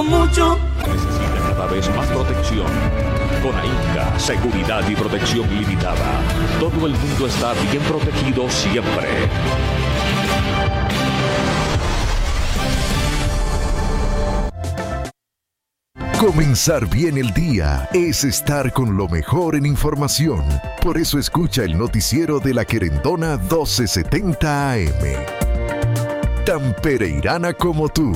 quiero mucho. Necesita cada vez más protección. Con AINCA, seguridad y protección ilimitada. Todo el mundo está bien protegido siempre. Comenzar bien el día es estar con lo mejor en información. Por eso escucha el noticiero de La Querendona 1270 AM. Tan pereirana como tú.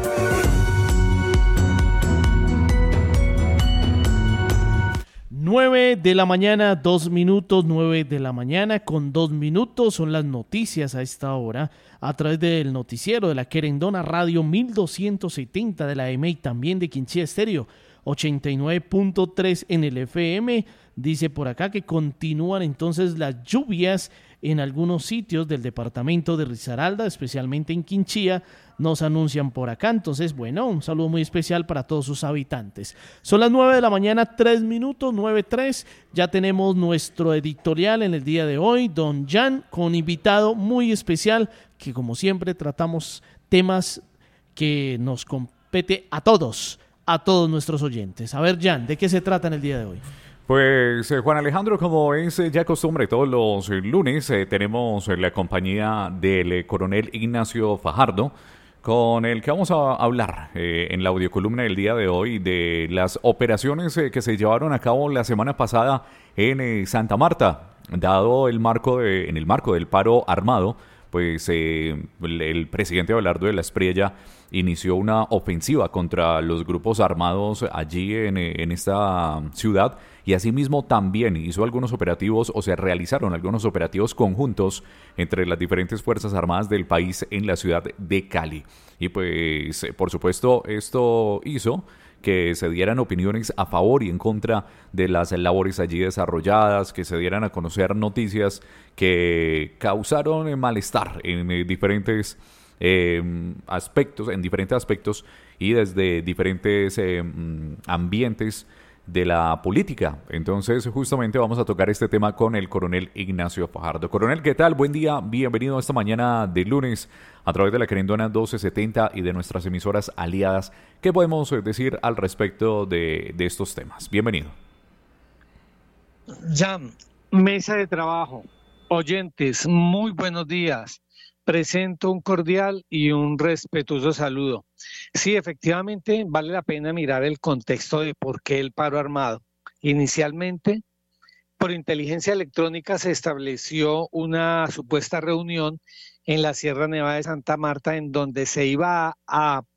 9 de la mañana, 2 minutos, 9 de la mañana con 2 minutos son las noticias a esta hora a través del noticiero de La Querendona Radio 1270 de la AM y también de Quinchía Estéreo 89.3 en el FM. Dice por acá que continúan entonces las lluvias en algunos sitios del departamento de Risaralda, especialmente en Quinchía, nos anuncian por acá. Entonces, bueno, un saludo muy especial para todos sus habitantes. Son las 9 de la mañana, 3 minutos, 9:03. Ya tenemos nuestro editorial en el día de hoy, don Jan, con invitado muy especial, que como siempre tratamos temas que nos compete a todos nuestros oyentes. A ver, Jan, ¿de qué se trata en el día de hoy? Pues Juan Alejandro, como es ya costumbre, todos los lunes tenemos la compañía del coronel Ignacio Fajardo, con el que vamos a hablar en la audiocolumna del día de hoy de las operaciones que se llevaron a cabo la semana pasada en Santa Marta, dado el marco en el marco del paro armado. Pues el presidente Abelardo de la Espriella inició una ofensiva contra los grupos armados allí en esta ciudad, y asimismo también hizo algunos operativos, o se realizaron algunos operativos conjuntos entre las diferentes fuerzas armadas del país en la ciudad de Cali. Y pues por supuesto esto hizo que se dieran opiniones a favor y en contra de las labores allí desarrolladas, que se dieran a conocer noticias que causaron malestar en diferentes aspectos y desde diferentes ambientes de la política. Entonces, justamente vamos a tocar este tema con el coronel Ignacio Fajardo. Coronel, ¿qué tal? Buen día, bienvenido a esta mañana de lunes a través de La Querendona 1270 y de nuestras emisoras aliadas. ¿Qué podemos decir al respecto de estos temas? Bienvenido. Ya, mesa de trabajo, oyentes, muy buenos días. Presento un cordial y un respetuoso saludo. Sí, efectivamente, vale la pena mirar el contexto de por qué el paro armado. Inicialmente, por inteligencia electrónica se estableció una supuesta reunión en la Sierra Nevada de Santa Marta en donde se iba a